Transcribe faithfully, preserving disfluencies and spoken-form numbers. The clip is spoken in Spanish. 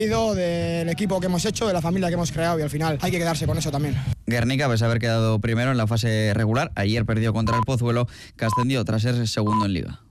Del equipo que hemos hecho, de la familia que hemos creado y al final hay que quedarse con eso también. Guernica, pese a haber quedado primero en la fase regular, ayer perdió contra el Pozuelo, que ascendió tras ser segundo en Liga.